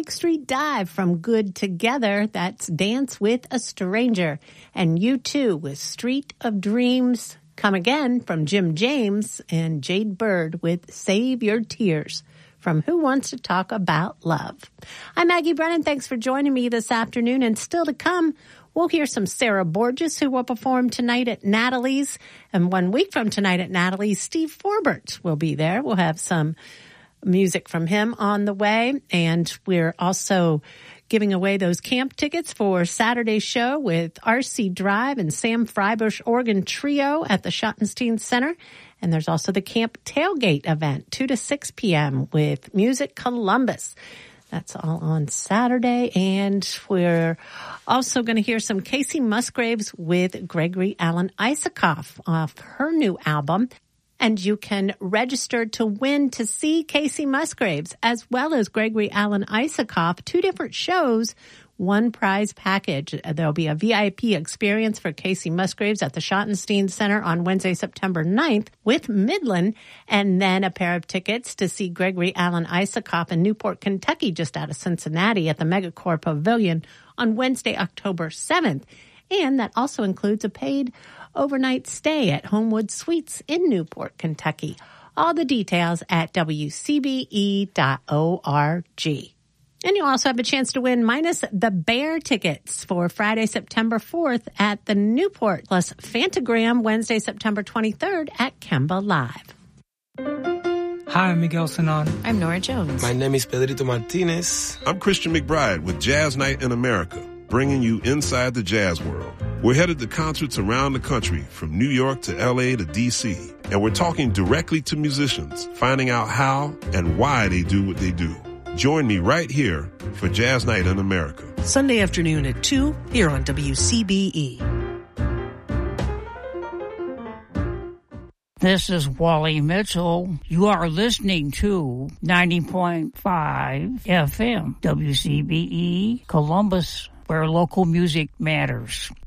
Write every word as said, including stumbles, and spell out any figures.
Lake Street Dive from Good Together. That's Dance with a Stranger. And U two with Street of Dreams. Come Again from Jim James, and Jade Bird with Save Your Tears from Who Wants to Talk About Love. I'm Maggie Brennan. Thanks for joining me this afternoon. And still to come, we'll hear some Sarah Borges, who will perform tonight at Natalie's. And one week from tonight at Natalie's, Steve Forbert will be there. We'll have some music from him on the way. And we're also giving away those camp tickets for Saturday's show with R C Drive and Sam Freibush Organ Trio at the Schottenstein Center. And there's also the Camp Tailgate event, two to six p.m. with Music Columbus. That's all on Saturday. And we're also going to hear some Casey Musgraves with Gregory Alan Isakov off her new album. And you can register to win to see Casey Musgraves as well as Gregory Alan Isakov, two different shows, one prize package. There'll be a V I P experience for Casey Musgraves at the Schottenstein Center on Wednesday, September ninth with Midland, and then a pair of tickets to see Gregory Alan Isakov in Newport, Kentucky, just out of Cincinnati at the Megacorp Pavilion on Wednesday, October seventh. And that also includes a paid overnight stay at Homewood Suites in Newport, Kentucky. All the details at W C B E dot org. And you'll also have a chance to win minus the Bear tickets for Friday, September fourth at the Newport, plus Fantagram Wednesday, September twenty-third at Kemba Live. Hi, I'm Miguel Sanon. I'm Nora Jones. My name is Pedrito Martinez. I'm Christian McBride with Jazz Night in America, bringing you inside the jazz world. We're headed to concerts around the country, from New York to L A to D C, and we're talking directly to musicians, finding out how and why they do what they do. Join me right here for Jazz Night in America. Sunday afternoon at two, here on W C B E. This is Wally Mitchell. You are listening to ninety point five F M, W C B E, Columbus, where local music matters.